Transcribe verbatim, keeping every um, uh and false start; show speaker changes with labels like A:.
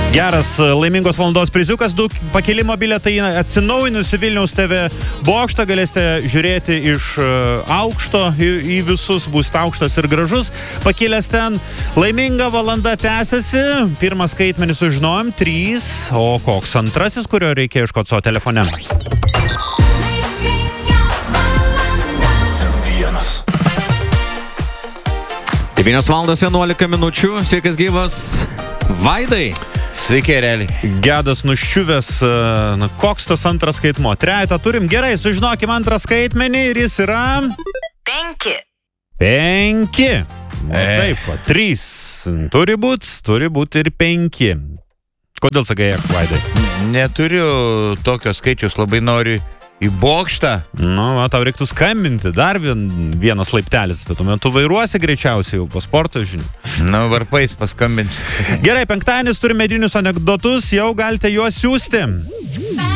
A: Geras laimingos valandos priziukas, du pakilimo bilietai atsinaujinusi Vilniaus T V bokštą, galėsite žiūrėti iš aukšto į, į visus, bus aukštas ir gražus, pakilęs ten. Laiminga valanda tęsiasi, pirmas skaitmenį sužinojom, trys, o koks antrasis, kurio reikia ieškoti savo telefone?
B: devynios valandos vienuolika minučių, sveikas gyvas Vaidai.
C: Sveiki, realiai.
A: Gedas nuščiuvęs, na, koks tas antras skaitmo? Trejetą turim, gerai, sužinokim antrą skaitmenį ir jis yra...
D: Penki.
A: Penki. Na,
C: E.
A: taip, va, trys. Turi būt, turi būt ir penki. Kodėl sakai, Vaidai?
C: Neturiu tokio skaičius, labai noriu į bokštą.
A: Nu, va, tau reiktų skambinti, dar vien, vienas laiptelis, bet tu metu vairuosi greičiausiai jau po sporto žinių.
C: Nu, varpais paskambinsiu.
A: Gerai, penktadienis turime medinius anekdotus, jau galite juos siųsti.